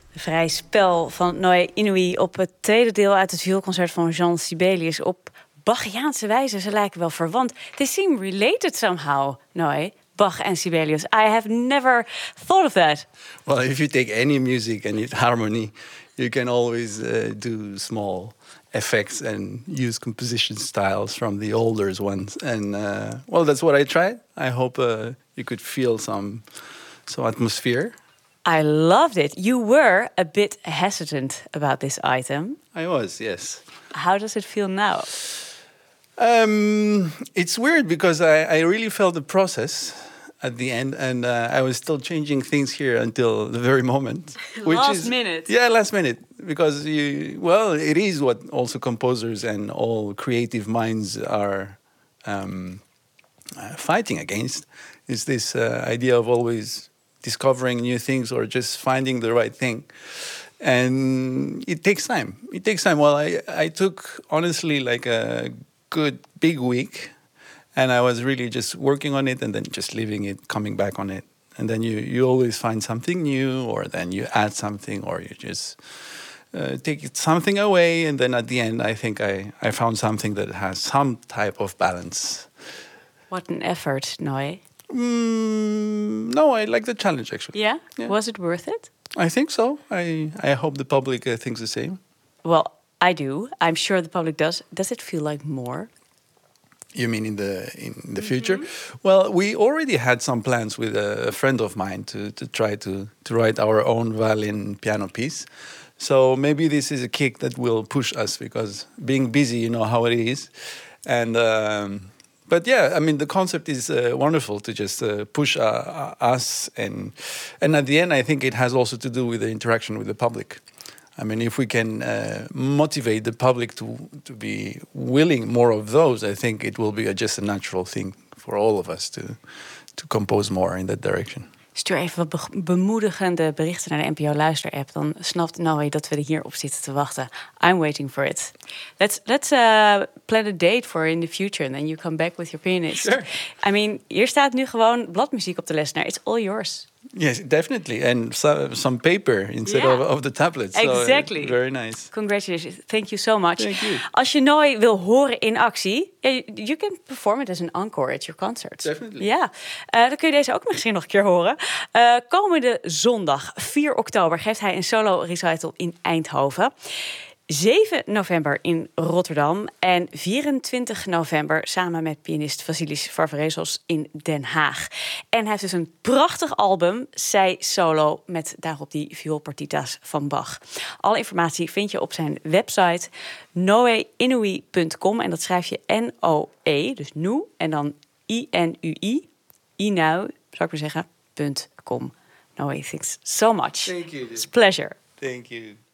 Vrij spel van Noé Inouye op het tweede deel uit het vioolconcert van Jean Sibelius op Bachiaanse wijze. Ze lijken wel verwant. They seem related somehow, Noé. Bach and Sibelius. I have never thought of that. Well, if you take any music and it's harmony, you can always do small effects and use composition styles from the older ones. And well, that's what I tried. I hope you could feel some atmosphere. I loved it. You were a bit hesitant about this item. I was, yes. How does it feel now? It's weird because I really felt the process at the end, and I was still changing things here until the very moment. Last minute. Yeah, last minute. Because it is what also composers and all creative minds are fighting against. Is this idea of always discovering new things or just finding the right thing. And it takes time. Well, I took, honestly, like a good big week. And I was really just working on it and then just leaving it, coming back on it. And then you always find something new, or then you add something, or you just take something away. And then at the end, I think I found something that has some type of balance. What an effort, Noé. No, I like the challenge, actually. Yeah? Was it worth it? I think so. I hope the public thinks the same. Well, I do. I'm sure the public does. Does it feel like more? You mean in the future? Well, we already had some plans with a friend of mine to try to write our own violin piano piece. So maybe this is a kick that will push us, because being busy, you know how it is. And but yeah, I mean, the concept is wonderful to just push us, and at the end, I think it has also to do with the interaction with the public. I mean, if we can motivate the public to be willing more of those, I think it will be just a natural thing for all of us to compose more in that direction. Stuur even wat bemoedigende berichten naar de NPO Luister-app. Dan snapt Noé dat we er hierop zitten te wachten. I'm waiting for it. Let's plan a date for in the future. And then you come back with your pianist. Sure. I mean, hier staat nu gewoon bladmuziek op de lesnaar. It's all yours. Yes, definitely. And some paper instead of the tablet. Exactly. So, very nice. Congratulations. Thank you so much. Thank you. Als je Noé wil horen in actie, you can perform it as an encore at your concert. Definitely. Ja, dan kun je deze ook misschien nog een keer horen. Komende zondag, 4 oktober, geeft hij een solo recital in Eindhoven. 7 november in Rotterdam en 24 november samen met pianist Vasilis Varvarezos in Den Haag. En hij heeft dus een prachtig album, Zij Solo, met daarop die vioolpartita's van Bach. Alle informatie vind je op zijn website noeinouye.com en dat schrijf je N-O-E, dus nu en dan I-N-U-I, inouye, zou ik maar zeggen, .com. Noé, thanks so much. Thank you. It's a pleasure. Thank you.